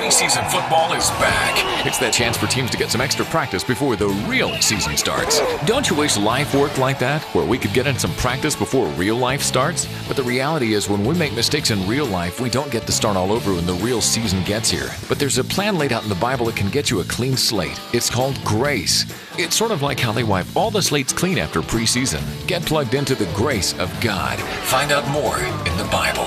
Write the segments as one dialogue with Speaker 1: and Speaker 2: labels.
Speaker 1: Preseason football is back. It's that chance for teams to get some extra practice before the real season starts. Don't you wish life worked like that, where we could get in some practice before real life starts? But the reality is, when we make mistakes in real life, we don't get to start all over when the real season gets here. But there's a plan laid out in the Bible that can get you a clean slate. It's called grace. It's sort of like how they wipe all the slates clean after preseason. Get plugged into the grace of God. Find out more in the Bible.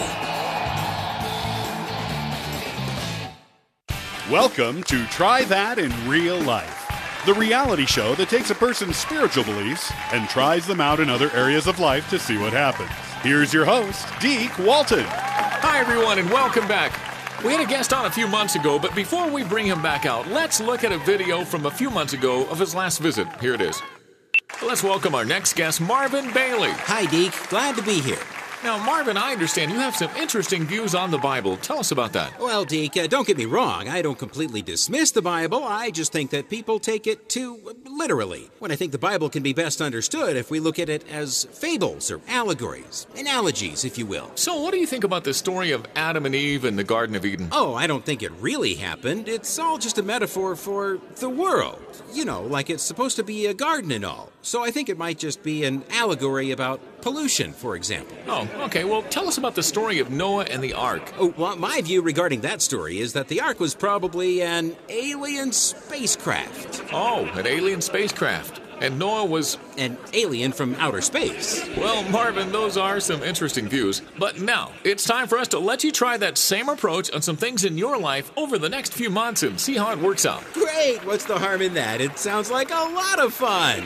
Speaker 2: Welcome to Try That in Real Life, the reality show that takes a person's spiritual beliefs and tries them out in other areas of life to see what happens. Here's your host, Deke Walton.
Speaker 1: Hi, everyone, and welcome back. We had a guest on a few months ago, but before we bring him back out, let's look at a video from a few months ago of his last visit. Here it is. Let's welcome our next guest, Marvin Bailey.
Speaker 3: Hi, Deke. Glad to be here.
Speaker 1: Now, Marvin, I understand you have some interesting views on the Bible. Tell us about that.
Speaker 3: Well, Deke, don't get me wrong. I don't completely dismiss the Bible. I just think that people take it too literally. When I think the Bible can be best understood if we look at it as fables or allegories, analogies, if you will.
Speaker 1: So what do you think about the story of Adam and Eve in the Garden of Eden?
Speaker 3: Oh, I don't think it really happened. It's all just a metaphor for the world. You know, like it's supposed to be a garden and all. So I think it might just be an allegory about pollution, for example.
Speaker 1: Oh, okay. Well, tell us about the story of Noah and the Ark.
Speaker 3: Oh, well, my view regarding that story is that the Ark was probably an alien spacecraft.
Speaker 1: Oh, an alien spacecraft. And Noah was
Speaker 3: An alien from outer space.
Speaker 1: Well, Marvin, those are some interesting views. But now, it's time for us to let you try that same approach on some things in your life over the next few months and see how it works out.
Speaker 3: Great! What's the harm in that? It sounds like a lot of fun.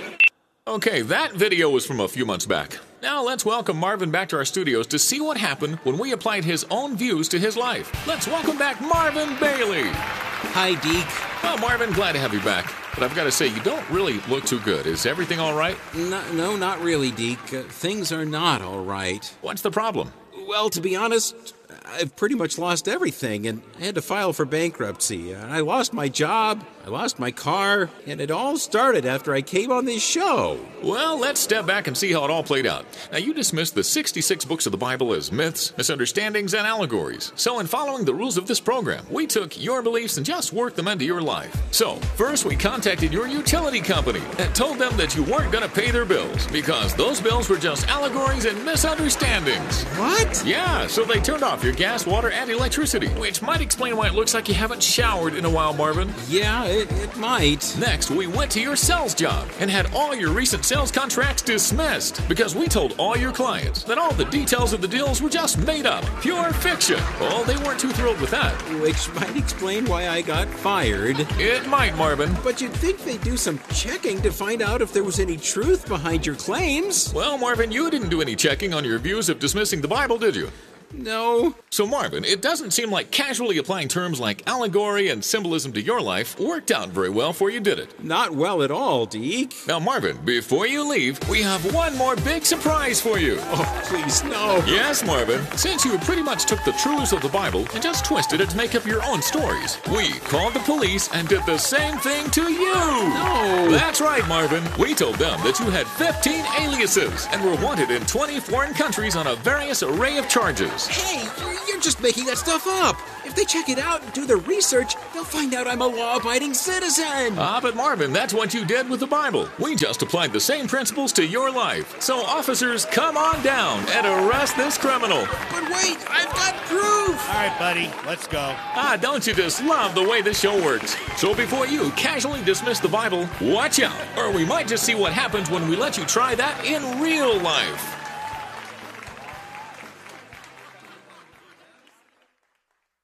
Speaker 1: Okay, that video was from a few months back. Now let's welcome Marvin back to our studios to see what happened when we applied his own views to his life. Let's welcome back Marvin Bailey.
Speaker 3: Hi, Deke.
Speaker 1: Well, Marvin, glad to have you back. But I've got to say, you don't really look too good. Is everything all right?
Speaker 3: No, not really, Deke. Things are not all right.
Speaker 1: What's the problem?
Speaker 3: Well, to be honest, I've pretty much lost everything, and I had to file for bankruptcy. I lost my job, I lost my car, and it all started after I came on this show.
Speaker 1: Well, let's step back and see how it all played out. Now, you dismissed the 66 books of the Bible as myths, misunderstandings, and allegories. So in following the rules of this program, we took your beliefs and just worked them into your life. So, first we contacted your utility company and told them that you weren't going to pay their bills because those bills were just allegories and misunderstandings.
Speaker 3: What?
Speaker 1: Yeah, so they turned off your gas, water, and electricity, which might explain why it looks like you haven't showered in a while, Marvin.
Speaker 3: Yeah, it might.
Speaker 1: Next, we went to your sales job and had all your recent sales contracts dismissed because we told all your clients that all the details of the deals were just made up, pure fiction. Well, they weren't too thrilled with that.
Speaker 3: Which might explain why I got fired.
Speaker 1: It might, Marvin.
Speaker 3: But you'd think they'd do some checking to find out if there was any truth behind your claims.
Speaker 1: Well, Marvin, you didn't do any checking on your views of dismissing the Bible, did you?
Speaker 3: No.
Speaker 1: So, Marvin, it doesn't seem like casually applying terms like allegory and symbolism to your life worked out very well for you, did it?
Speaker 3: Not well at all, Deke.
Speaker 1: Now, Marvin, before you leave, we have one more big surprise for you.
Speaker 3: Oh, please, no.
Speaker 1: Yes, Marvin. Since you pretty much took the truths of the Bible and just twisted it to make up your own stories, we called the police and did the same thing to you.
Speaker 3: No.
Speaker 1: That's right, Marvin. We told them that you had 15 aliases and were wanted in 20 foreign countries on a various array of charges.
Speaker 3: Hey, you're just making that stuff up. If they check it out and do their research, they'll find out I'm a law-abiding citizen.
Speaker 1: But Marvin, that's what you did with the Bible. We just applied the same principles to your life. So officers, come on down and arrest this criminal.
Speaker 3: But wait, I've got proof.
Speaker 2: All right, buddy, let's go.
Speaker 1: Don't you just love the way this show works? So before you casually dismiss the Bible, watch out, or we might just see what happens when we let you try that in real life.